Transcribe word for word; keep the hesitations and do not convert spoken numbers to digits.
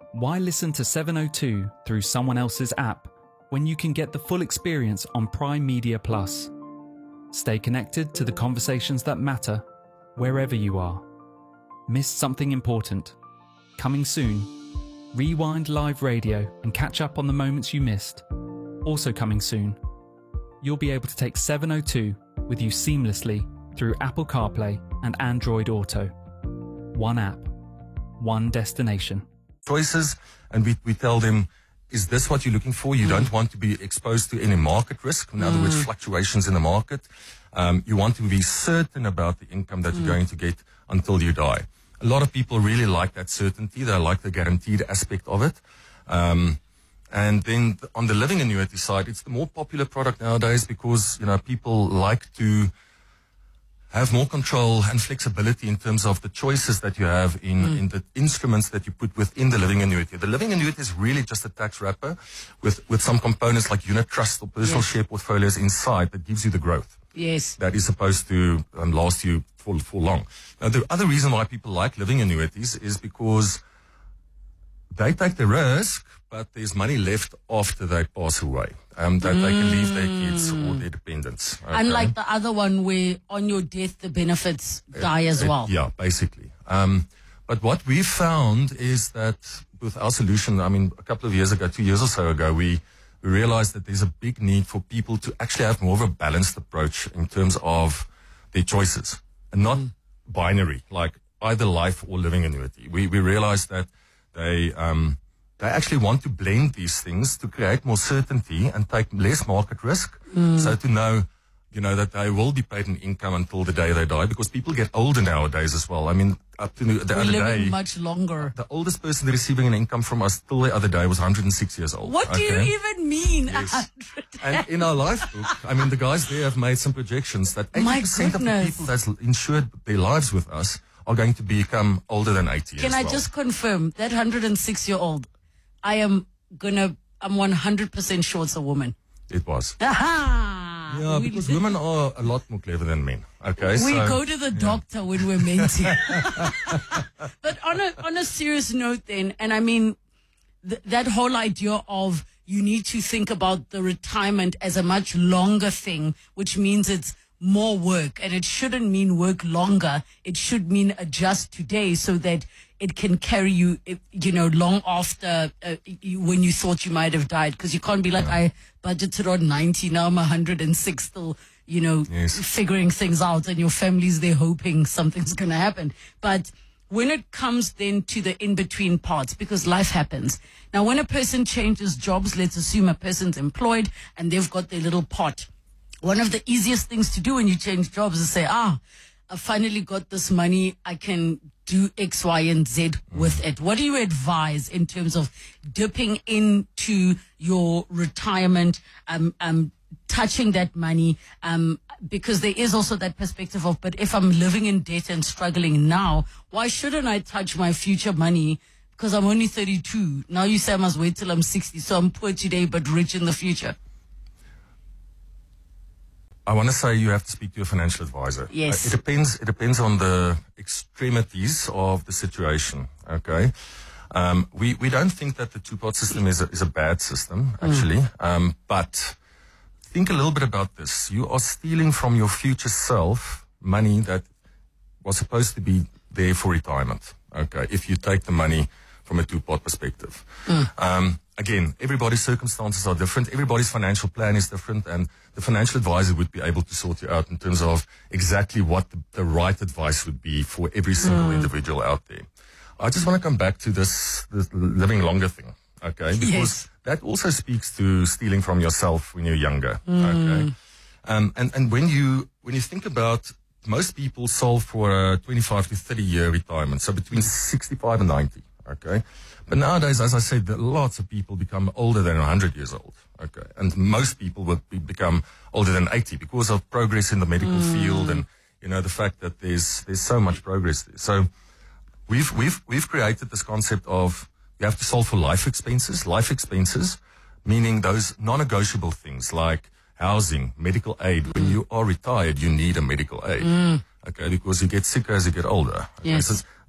Why listen to seven oh two through someone else's app when you can get the full experience on Prime Media Plus? Stay connected to the conversations that matter wherever you are. Missed something important? Coming soon. Rewind live radio and catch up on the moments you missed. Also coming soon. You'll be able to take seven oh two with you seamlessly through Apple CarPlay and Android Auto. One app, one destination. Choices, and we, we tell them, is this what you're looking for? You mm. don't want to be exposed to any market risk, in other mm. words, fluctuations in the market. Um, you want to be certain about the income that mm. you're going to get until you die. A lot of people really like that certainty. They like the guaranteed aspect of it. Um, and then on the living annuity side, it's the more popular product nowadays because, you know, people like to have more control and flexibility in terms of the choices that you have in, mm. in the instruments that you put within the living annuity. The living annuity is really just a tax wrapper with, with some components like unit trust or personal yes. share portfolios inside that gives you the growth. Yes. That is supposed to um, last you for, for long. Now, the other reason why people like living annuities is because they take the risk, but there's money left after they pass away um, that mm. they can leave their kids or their dependents. Okay? Unlike the other one where on your death the benefits die as it, well. Yeah, basically. Um, but what we found is that with our solution, I mean, a couple of years ago, two years or so ago, we, we realized that there's a big need for people to actually have more of a balanced approach in terms of their choices and not mm. binary, like either life or living annuity. We, we realized that they, um, They actually want to blend these things to create more certainty and take less market risk. Mm. So to know, you know, that they will be paid an income until the day they die, because people get older nowadays as well. I mean, up to the We're other living day, much longer. The oldest person receiving an income from us till the other day was one hundred six years old. What do okay? you even mean? Yes. And in our life book, I mean, the guys there have made some projections that eighty percent of the people that's insured their lives with us are going to become older than eighty years old. Can I well. just confirm that one hundred six year old? I am gonna, I'm one hundred percent sure it's a woman. It was. Aha! Yeah, we because women are a lot more clever than men. Okay, we so, go to the doctor yeah. when we're meant to. But on a, on a serious note then, and I mean, th- that whole idea of you need to think about the retirement as a much longer thing, which means it's more work, and it shouldn't mean work longer. It should mean adjust today so that it can carry you, you know, long after uh, you, when you thought you might have died. Because you can't be like, I budgeted on ninety, now I'm one hundred six, still, you know, yes. figuring things out, and your family's there hoping something's going to happen. But when it comes then to the in-between parts, because life happens. Now, when a person changes jobs, let's assume a person's employed and they've got their little pot. One of the easiest things to do when you change jobs is say, ah, I finally got this money. I can do X, Y, and Z with it. What do you advise in terms of dipping into your retirement, um, um, touching that money? Um, because there is also that perspective of, but if I'm living in debt and struggling now, why shouldn't I touch my future money? Because I'm only thirty-two. Now you say I must wait till I'm sixty. So I'm poor today, but rich in the future. I want to say you have to speak to your financial advisor. Yes. Uh, it depends, it depends on the extremities of the situation. Okay. Um, we, we don't think that the two-part system is a, is a bad system, actually. Mm. Um, but think a little bit about this. You are stealing from your future self money that was supposed to be there for retirement. Okay. If you take the money from a two-part perspective. Mm. Um, Again, everybody's circumstances are different. Everybody's financial plan is different, and the financial advisor would be able to sort you out in terms of exactly what the, the right advice would be for every single mm. individual out there. I just want to come back to this, this living longer thing, okay? Because yes. that also speaks to stealing from yourself when you're younger, mm. okay? Um, and, and when you, when you think about, most people solve for a twenty-five to thirty year retirement, so between sixty-five and ninety, okay? But nowadays, as I said, lots of people become older than one hundred years old, okay? And most people will be, become older than eighty because of progress in the medical mm. field and, you know, the fact that there's, there's so much progress there. So we've, we've, we've created this concept of you have to solve for life expenses, life expenses, meaning those non-negotiable things like housing, medical aid. When you are retired, you need a medical aid, mm. okay? Because you get sicker as you get older. Okay? Yes. So